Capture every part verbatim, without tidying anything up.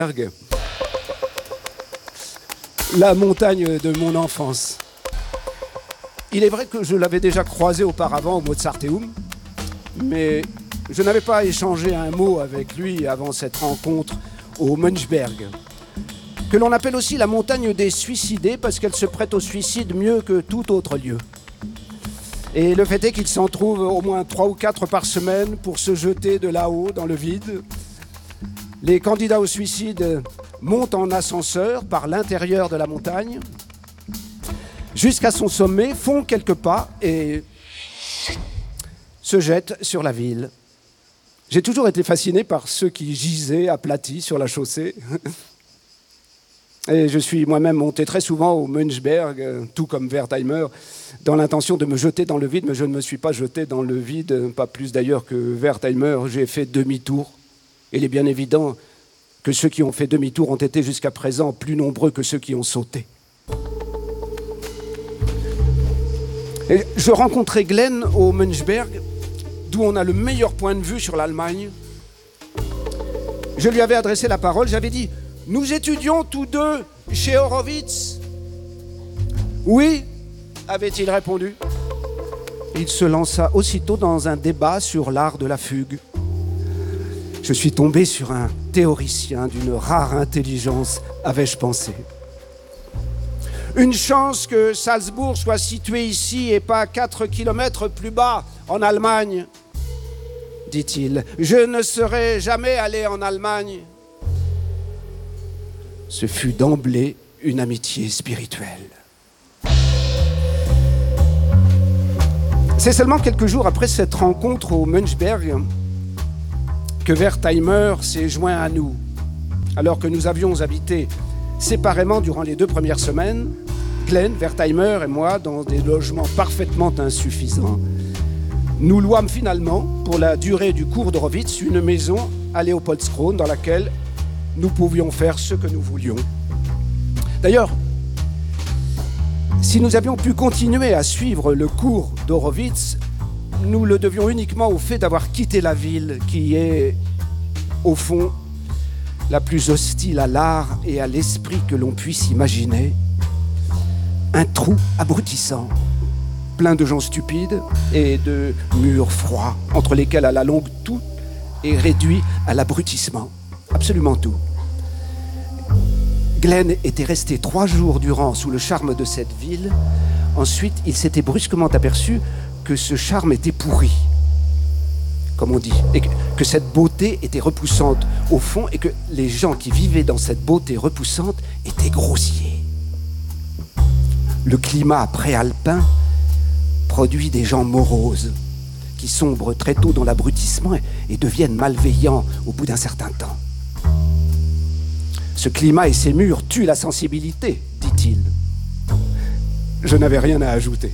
La montagne de mon enfance. Il est vrai que je l'avais déjà croisé auparavant au Mozarteum, mais je n'avais pas échangé un mot avec lui avant cette rencontre au Münchberg, que l'on appelle aussi la montagne des suicidés parce qu'elle se prête au suicide mieux que tout autre lieu. Et le fait est qu'il s'en trouve au moins trois ou quatre par semaine pour se jeter de là-haut dans le vide. Les candidats au suicide montent en ascenseur par l'intérieur de la montagne jusqu'à son sommet, font quelques pas et se jettent sur la ville. J'ai toujours été fasciné par ceux qui gisaient aplatis sur la chaussée. Et je suis moi-même monté très souvent au Münchberg, tout comme Wertheimer, dans l'intention de me jeter dans le vide, mais je ne me suis pas jeté dans le vide, pas plus d'ailleurs que Wertheimer. J'ai fait demi-tour. Il est bien évident que ceux qui ont fait demi-tour ont été jusqu'à présent plus nombreux que ceux qui ont sauté. Et je rencontrais Glenn au Münchberg, d'où on a le meilleur point de vue sur l'Allemagne. Je lui avais adressé la parole, j'avais dit « Nous étudions tous deux chez Horowitz ». « Oui », avait-il répondu. Il se lança aussitôt dans un débat sur l'art de la fugue. Je suis tombé sur un théoricien d'une rare intelligence, avais-je pensé. Une chance que Salzbourg soit situé ici et pas quatre kilomètres plus bas, en Allemagne, dit-il. Je ne serais jamais allé en Allemagne. Ce fut d'emblée une amitié spirituelle. C'est seulement quelques jours après cette rencontre au Münchberg que Wertheimer s'est joint à nous. Alors que nous avions habité séparément durant les deux premières semaines, Glenn, Wertheimer et moi, dans des logements parfaitement insuffisants, nous louâmes finalement, pour la durée du cours d'Horowitz, une maison à Leopoldskron dans laquelle nous pouvions faire ce que nous voulions. D'ailleurs, si nous avions pu continuer à suivre le cours d'Horowitz, nous le devions uniquement au fait d'avoir quitté la ville qui est, au fond, la plus hostile à l'art et à l'esprit que l'on puisse imaginer. Un trou abrutissant, plein de gens stupides et de murs froids, entre lesquels à la longue tout est réduit à l'abrutissement. Absolument tout. Glenn était resté trois jours durant sous le charme de cette ville. Ensuite, il s'était brusquement aperçu que ce charme était pourri, comme on dit, et que, que cette beauté était repoussante au fond et que les gens qui vivaient dans cette beauté repoussante étaient grossiers. Le climat préalpin produit des gens moroses qui sombrent très tôt dans l'abrutissement et, et deviennent malveillants au bout d'un certain temps. Ce climat et ces murs tuent la sensibilité, dit-il. Je n'avais rien à ajouter.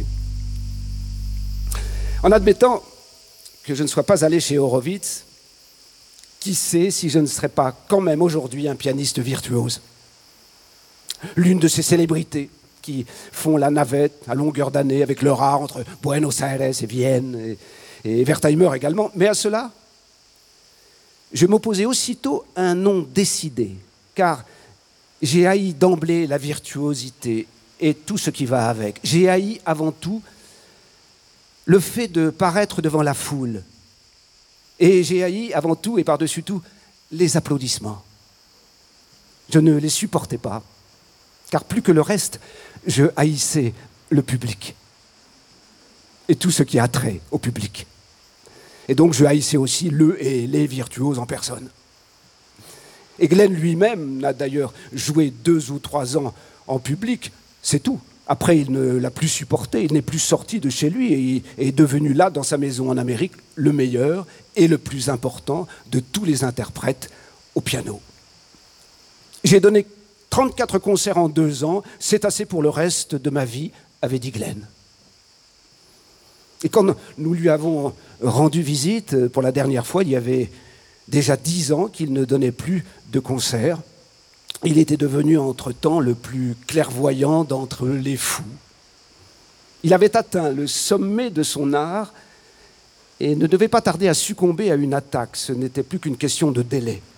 En admettant que je ne sois pas allé chez Horowitz, qui sait si je ne serais pas quand même aujourd'hui un pianiste virtuose. L'une de ces célébrités qui font la navette à longueur d'année avec leur art entre Buenos Aires et Vienne, et, et Wertheimer également. Mais à cela, je m'opposais aussitôt à un nom décidé, car j'ai haï d'emblée la virtuosité et tout ce qui va avec. J'ai haï avant tout le fait de paraître devant la foule. Et j'ai haï avant tout et par-dessus tout les applaudissements. Je ne les supportais pas, car plus que le reste, je haïssais le public et tout ce qui a trait au public. Et donc je haïssais aussi le et les virtuoses en personne. Et Glenn lui-même n'a d'ailleurs joué deux ou trois ans en public, c'est tout. Après, il ne l'a plus supporté, il n'est plus sorti de chez lui et il est devenu là, dans sa maison en Amérique, le meilleur et le plus important de tous les interprètes au piano. J'ai donné trente-quatre concerts en deux ans, c'est assez pour le reste de ma vie, avait dit Glenn. Et quand nous lui avons rendu visite pour la dernière fois, il y avait déjà dix ans qu'il ne donnait plus de concerts. Il était devenu entre-temps le plus clairvoyant d'entre les fous. Il avait atteint le sommet de son art et ne devait pas tarder à succomber à une attaque. Ce n'était plus qu'une question de délai.